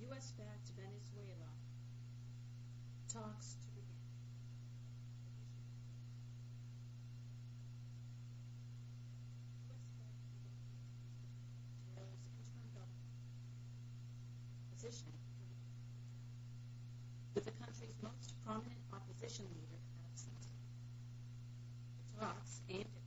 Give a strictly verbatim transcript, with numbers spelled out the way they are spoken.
U S-backed Venezuela talks to begin. Venezuela's interim government position with the country's most prominent opposition leader absent. The talks aimed at